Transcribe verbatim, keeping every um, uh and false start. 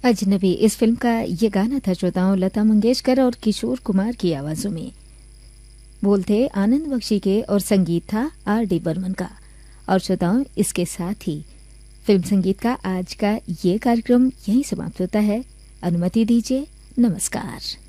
अजनबी इस फिल्म का ये गाना था श्रोताओं, लता मंगेशकर और किशोर कुमार की आवाजों में। बोल थे आनंद बख्शी के और संगीत था आर डी बर्मन का। और श्रोताओं, इसके साथ ही फिल्म संगीत का आज का ये कार्यक्रम यहीं समाप्त होता है। अनुमति दीजिए, नमस्कार।